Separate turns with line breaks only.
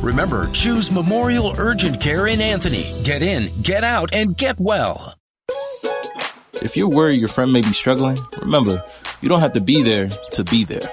Remember, choose Memorial Urgent Care in Anthony. Get in, get out, and get well.
If you're worried your friend may be struggling, remember, you don't have to be there to be there.